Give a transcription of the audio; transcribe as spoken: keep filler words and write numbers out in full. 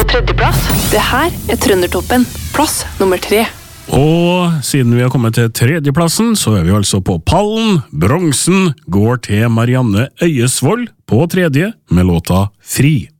tredjeplass. Det her er Trøndertoppen, plass nummer tre. Og siden vi har kommet til tredjeplassen, så er vi altså på pallen. Bronsen går til Marianne Øyesvold på tredje med låta Fri.